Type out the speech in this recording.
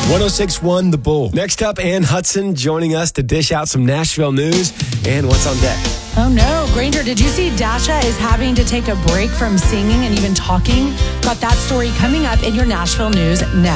106.1 The Bull. Next up, Ann Hudson joining us to dish out some Nashville news. And what's on deck? Oh no, Granger, did you see Dasha is having to take a break from singing and even talking? Got that story coming up in your Nashville news next.